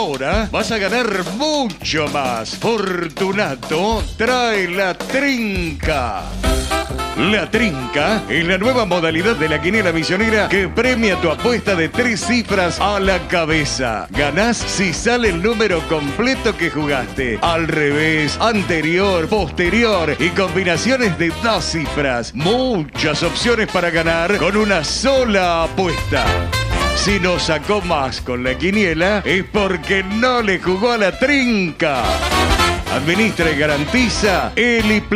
Ahora vas a ganar mucho más. Fortunato trae la trinca. La trinca es la nueva modalidad de la quiniela misionera que premia tu apuesta de 3 cifras a la cabeza. Ganás si sale el número completo que jugaste. Al revés, anterior, posterior y combinaciones de 2 cifras. Muchas opciones para ganar con una sola apuesta. Si no sacó más con la quiniela es porque no le jugó a la trinca. Administra y garantiza Eli